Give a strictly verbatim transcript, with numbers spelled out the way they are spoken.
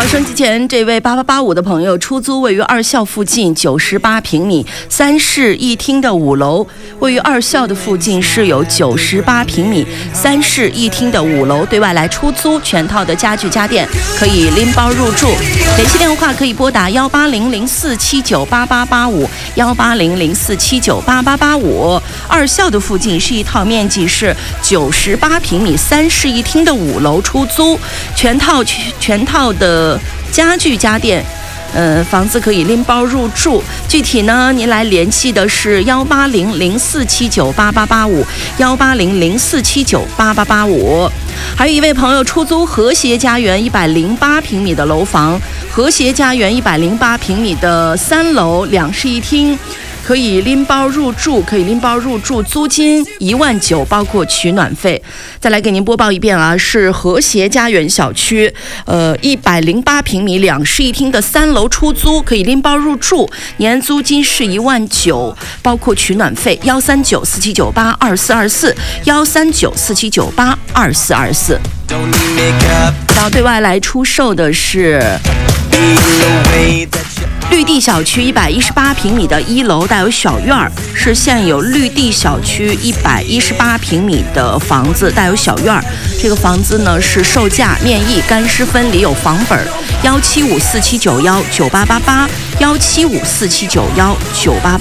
好，收机前这位八八八五的朋友，出租位于二校附近，九十八平米，三室一厅的五楼。位于二校的附近是有九十八平米，三室一厅的五楼，对外来出租，全套的家具家电可以拎包入住。联系电话可以拨打幺八零零四七九八八八五，幺八零零四七九八八八五。二校的附近是一套面积是九十八平米，三室一厅的五楼出租，全套全套的家具家电，呃，房子可以拎包入住。具体呢，您来联系的是幺八零零四七九八八八五，幺八零零四七九八八八五。还有一位朋友出租和谐家园一百零八平米的楼房，和谐家园一百零八平米的三楼两室一厅。可以拎包入住，可以拎包入住，租金一万九，包括取暖费。再来给您播报一遍啊，是和谐家园小区，呃，一百零八平米两室一厅的三楼出租，可以拎包入住，年租金是一万九，包括取暖费。幺三九四七九八二四二四，幺三九四七九八二四二四。到对外来出售的是绿地小区一百一十八平米的一楼，带有小院儿，是现有绿地小区一百一十八平米的房子，带有小院儿。这个房子呢是售价面议，干湿分离，有房本。幺七五四七九幺九八八八，幺七五四七九幺九八八。